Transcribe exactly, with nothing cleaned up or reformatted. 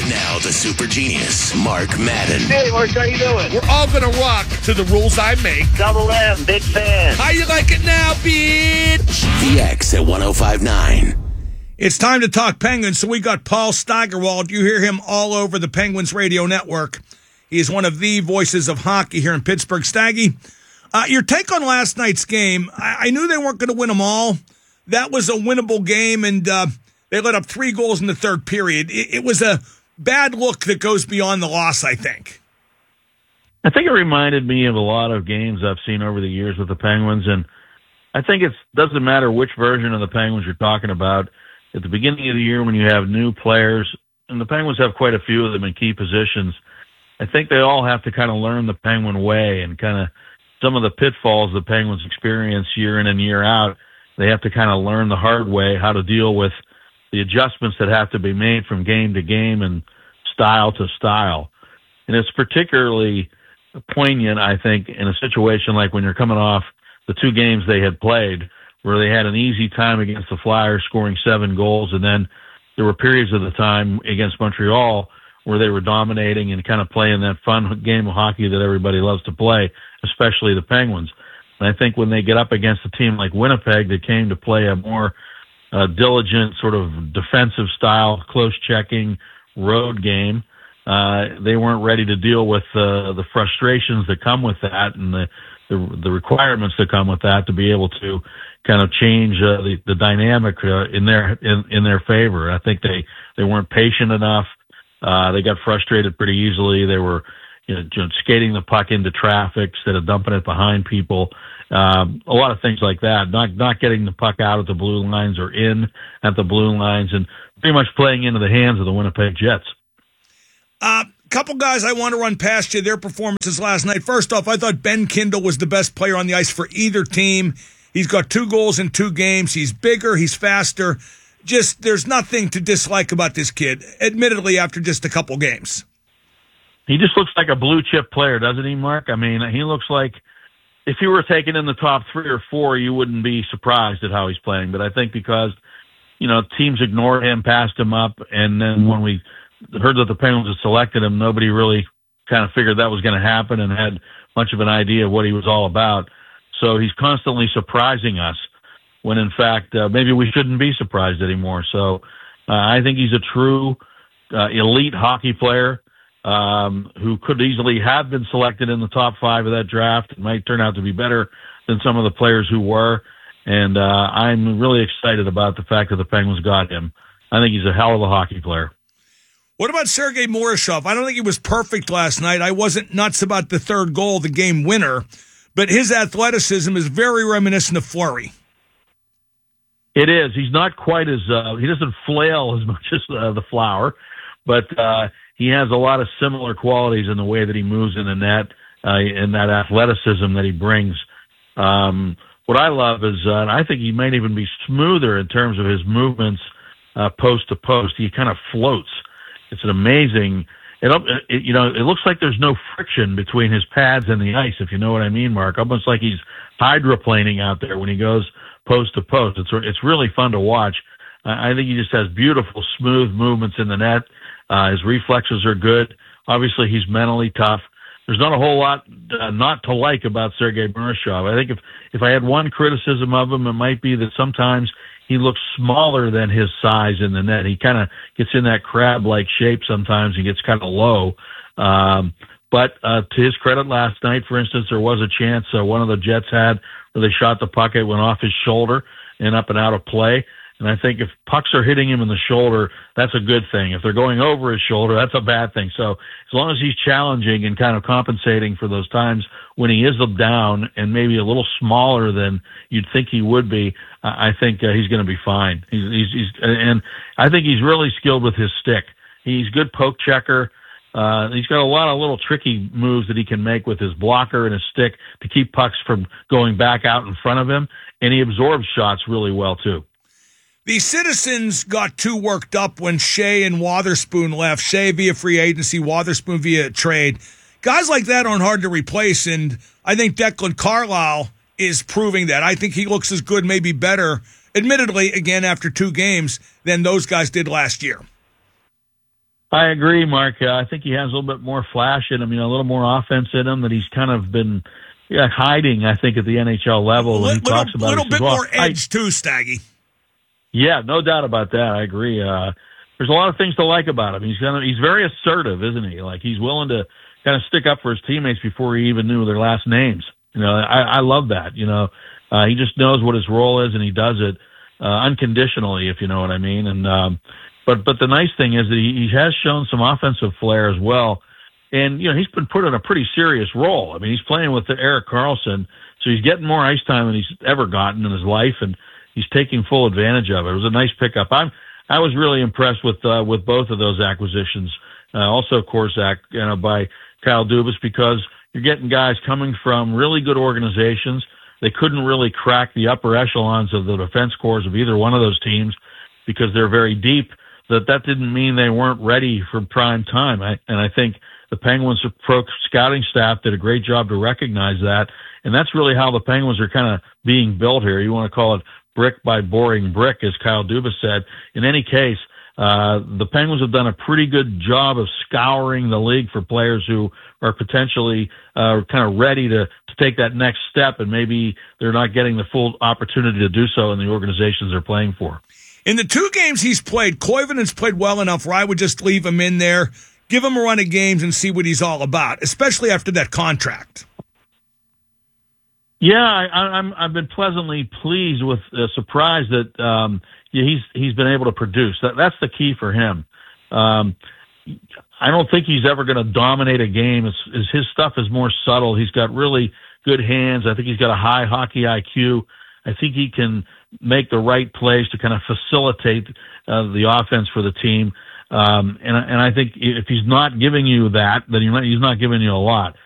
Now the super genius, Mark Madden. Hey, Mark, how you doing? We're all going to rock to the rules I make. Double M, big fan. How you like it now, bitch? The X at one oh five point nine. It's time to talk Penguins, so we got Paul Steigerwald. You hear him all over the Penguins radio network. He is one of the voices of hockey here in Pittsburgh. Staggy, uh, your take on last night's game, I, I knew they weren't going to win them all. That was a winnable game, and uh, they let up three goals in the third period. It, it was a bad look that goes beyond the loss, I think. I think it reminded me of a lot of games I've seen over the years with the Penguins, and I think it doesn't matter which version of the Penguins you're talking about. At the beginning of the year when you have new players, and the Penguins have quite a few of them in key positions, I think they all have to kind of learn the Penguin way and kind of some of the pitfalls the Penguins experience year in and year out. They have to kind of learn the hard way how to deal with the adjustments that have to be made from game to game and style to style. And it's particularly poignant, I think, in a situation like when you're coming off the two games they had played, where they had an easy time against the Flyers, scoring seven goals, and then there were periods of the time against Montreal where they were dominating and kind of playing that fun game of hockey that everybody loves to play, especially the Penguins. And I think when they get up against a team like Winnipeg that came to play a more uh, diligent sort of defensive style, close checking road game, uh, they weren't ready to deal with uh, the frustrations that come with that and the, the the requirements that come with that to be able to kind of change uh, the, the dynamic uh, in their in, in their favor. I think they, they weren't patient enough. Uh, they got frustrated pretty easily. They were you know, just skating the puck into traffic instead of dumping it behind people. Um, a lot of things like that. Not not getting the puck out at the blue lines or in at the blue lines, and pretty much playing into the hands of the Winnipeg Jets. A uh, couple guys I want to run past you, their performances last night. First off, I thought Ben Kindle was the best player on the ice for either team. He's got two goals in two games. He's bigger. He's faster. Just, there's nothing to dislike about this kid, admittedly, after just a couple games. He just looks like a blue-chip player, doesn't he, Mark? I mean, he looks like if he were taken in the top three or four, you wouldn't be surprised at how he's playing. But I think because, you know, teams ignored him, passed him up, and then when we heard that the Penguins had selected him, nobody really kind of figured that was going to happen and had much of an idea of what he was all about. So he's constantly surprising us when, in fact, uh, maybe we shouldn't be surprised anymore. So uh, I think he's a true uh, elite hockey player um, who could easily have been selected in the top five of that draft. It might turn out to be better than some of the players who were. And uh, I'm really excited about the fact that the Penguins got him. I think he's a hell of a hockey player. What about Sergei Morozov? I don't think he was perfect last night. I wasn't nuts about the third goal, the game winner. But his athleticism is very reminiscent of Fleury. It is. He's not quite as, uh, he doesn't flail as much as uh, the Flower, but uh, he has a lot of similar qualities in the way that he moves in the net uh, and that athleticism that he brings. Um, what I love is, uh, and I think he might even be smoother in terms of his movements uh, post to post. He kind of floats. It's an amazing... It, it, you know, it looks like there's no friction between his pads and the ice, if you know what I mean, Mark. Almost like he's hydroplaning out there when he goes post to post. It's it's really fun to watch. I think he just has beautiful, smooth movements in the net. Uh, his reflexes are good. Obviously, he's mentally tough. There's not a whole lot uh, not to like about Sergei Morozov. I think if if I had one criticism of him, it might be that sometimes he looks smaller than his size in the net. He kind of gets in that crab-like shape sometimes. He gets kind of low. Um, but uh, to his credit, last night, for instance, there was a chance uh, one of the Jets had where they shot the puck. It went off his shoulder and up and out of play. And I think if pucks are hitting him in the shoulder, that's a good thing. If they're going over his shoulder, that's a bad thing. So as long as he's challenging and kind of compensating for those times when he is down and maybe a little smaller than you'd think he would be, I think uh, he's going to be fine. He's, he's, he's, and I think he's really skilled with his stick. He's a good poke checker. Uh, he's got a lot of little tricky moves that he can make with his blocker and his stick to keep pucks from going back out in front of him. And he absorbs shots really well, too. The Citizens got too worked up when Shea and Wotherspoon left. Shea via free agency, Wotherspoon via trade. Guys like that aren't hard to replace, and I think Declan Carlisle is proving that. I think he looks as good, maybe better, admittedly, again, after two games, than those guys did last year. I agree, Mark. Uh, I think he has a little bit more flash in him, you know, a little more offense in him that he's kind of been yeah, hiding, I think, at the N H L level. When he little, talks about little it, bit well, more edge, I, too, Staggy. Yeah, no doubt about that. I agree. Uh, there's a lot of things to like about him. He's kind of, he's very assertive, isn't he? Like, he's willing to kind of stick up for his teammates before he even knew their last names. You know, I, I love that. You know, uh, he just knows what his role is, and he does it uh, unconditionally, if you know what I mean. And um, but but the nice thing is that he, he has shown some offensive flair as well. And you know, he's been put in a pretty serious role. I mean, he's playing with Erik Karlsson, so he's getting more ice time than he's ever gotten in his life, and he's taking full advantage of it. It was a nice pickup. I'm I was really impressed with uh, with both of those acquisitions. Uh, also, Korczak, you know, by Kyle Dubas, because you're getting guys coming from really good organizations. They couldn't really crack the upper echelons of the defense corps of either one of those teams because they're very deep. That that didn't mean they weren't ready for prime time. I, and I think the Penguins' pro scouting staff did a great job to recognize that. And that's really how the Penguins are kind of being built here. You want to call it brick by boring brick, as Kyle Dubas said. In any case, uh, the Penguins have done a pretty good job of scouring the league for players who are potentially uh, kind of ready to, to take that next step, and maybe they're not getting the full opportunity to do so in the organizations they're playing for. In the two games he's played, Koivunen's played well enough where I would just leave him in there, give him a run of games, and see what he's all about, especially after that contract. Yeah, I, I'm. I've been pleasantly pleased with, uh, surprised that um, yeah, he's he's been able to produce. That that's the key for him. Um, I don't think he's ever going to dominate a game. It's, it's, his stuff is more subtle. He's got really good hands. I think he's got a high hockey I Q. I think he can make the right plays to kind of facilitate uh, the offense for the team. Um, and and I think if he's not giving you that, then he's not, he's not giving you a lot.